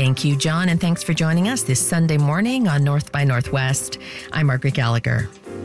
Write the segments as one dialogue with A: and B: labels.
A: Thank you, John, and thanks for joining us this Sunday morning on North by Northwest. I'm Margaret Gallagher.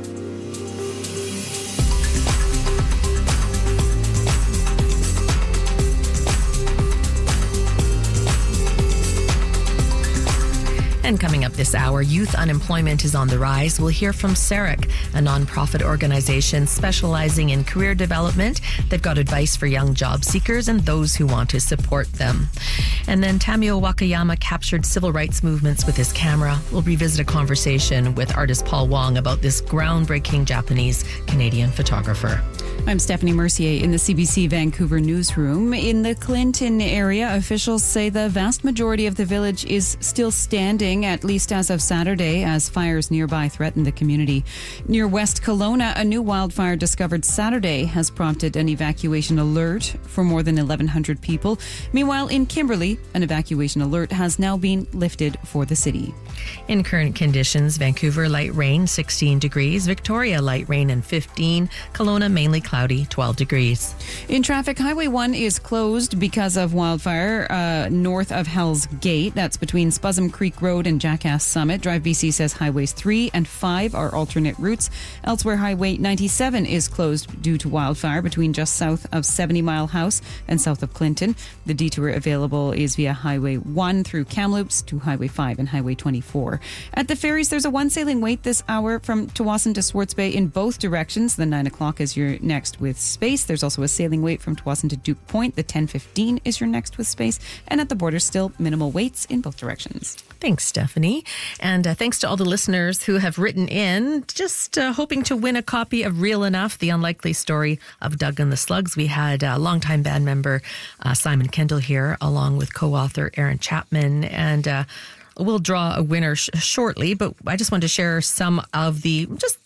A: And coming up this hour, youth unemployment is on the rise. We'll hear from SARIC, a nonprofit organization specializing in career development. They've got advice for young job seekers and those who want to support them. And then Tamio Wakayama captured civil rights movements with his camera. We'll revisit a conversation with artist Paul Wong about this groundbreaking Japanese-Canadian photographer.
B: I'm Stephanie Mercier in the CBC Vancouver newsroom. In the Clinton area, officials say the vast majority of the village is still standing, at least as of Saturday, as fires nearby threaten the community. Near West Kelowna, a new wildfire discovered Saturday has prompted an evacuation alert for more than 1,100 people. Meanwhile, in Kimberley, an evacuation alert has now been lifted for the city.
A: In current conditions, Vancouver, light rain, 16 degrees. Victoria, light rain and 15. Kelowna, mainly cloudy, 12 degrees.
B: In traffic, Highway 1 is closed because of wildfire north of Hell's Gate. That's between Spuzzum Creek Road and Jackass Summit. Drive BC says Highways 3 and 5 are alternate routes. Elsewhere, Highway 97 is closed due to wildfire between just south of 70 Mile House and south of Clinton. The detour available is via Highway 1 through Kamloops to Highway 5 and Highway 24. At the ferries, there's a one sailing wait this hour from Tsawwassen to Swartz Bay in both directions. The 9 o'clock is your next with Space. There's also a sailing wait from Tsawwassen to Duke Point. The 10:15 is your next with Space. And at the border, still minimal waits in both directions.
A: Thanks, Stephanie. And thanks to all the listeners who have written in, just hoping to win a copy of Real Enough, the unlikely story of Doug and the Slugs. We had longtime band member Simon Kendall here, along with co-author Aaron Chapman. And we'll draw a winner shortly, but I just wanted to share some of the just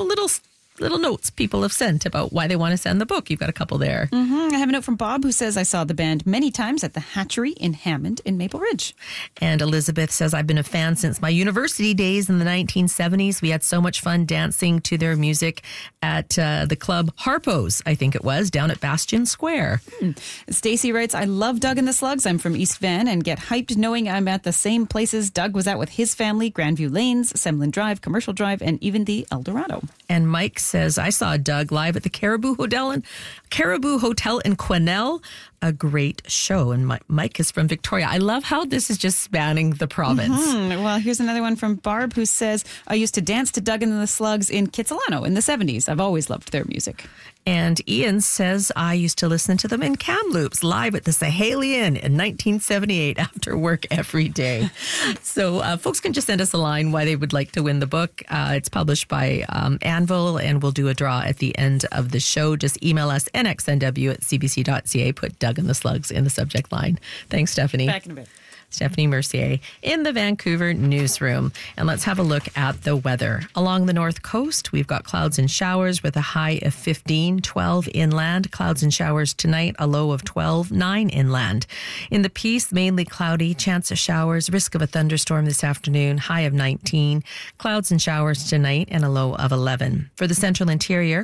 A: little notes people have sent about why they want to send the book. You've got a couple there.
B: I have a note from Bob who says, I saw the band many times at the Hatchery in Hammond in Maple Ridge.
A: And Elizabeth says, I've been a fan since my university days in the 1970s. We had so much fun dancing to their music at the club Harpo's, I think it was, down at Bastion Square.
B: Stacy writes, I love Doug and the Slugs. I'm from East Van and get hyped knowing I'm at the same places Doug was at with his family, Grandview Lanes, Semlin Drive, Commercial Drive, and even the El Dorado.
A: And Mike says, I saw Doug live at the Caribou Hotel in Quesnel. A great show. And Mike is from Victoria. I love how this is just spanning the province.
B: Well, here's another one from Barb who says, I used to dance to Doug and the Slugs in Kitsilano in the 70s. I've always loved their music.
A: And Ian says, I used to listen to them in Kamloops live at the Sahelian in 1978 after work every day. So folks can just send us a line why they would like to win the book. It's published by Anvil, and we'll do a draw at the end of the show. Just email us nxnw@cbc.ca. Put Doug and the Slugs in the subject line. Thanks, Stephanie.
B: Back in a bit.
A: Stephanie Mercier in the Vancouver newsroom. And let's have a look at the weather. Along the north coast, we've got clouds and showers with a high of 15, 12 inland. Clouds and showers tonight, a low of 12, 9 inland. In the Peace, mainly cloudy, chance of showers, risk of a thunderstorm this afternoon, high of 19. Clouds and showers tonight and a low of 11. For the central interior,